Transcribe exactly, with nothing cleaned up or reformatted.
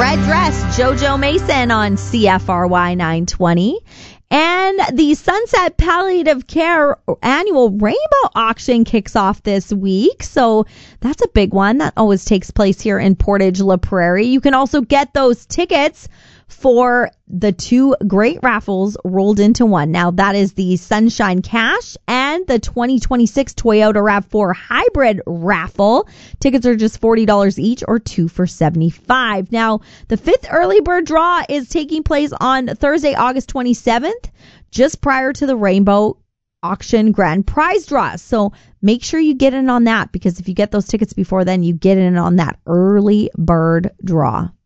Red Dress, JoJo Mason on C F R Y nine twenty. And the Sunset Palliative Care annual rainbow auction kicks off this week. So that's a big one. That always takes place here in Portage La Prairie. You can also get those tickets for the two great raffles rolled into one. Now, that is the Sunshine Cash and the twenty twenty-six Toyota RAV four Hybrid raffle. Tickets are just forty dollars each, or two for seventy-five dollars. Now, the fifth early bird draw is taking place on Thursday, August twenty-seventh, just prior to the Rainbow Auction Grand Prize draw. So make sure you get in on that, because if you get those tickets before then, you get in on that early bird draw.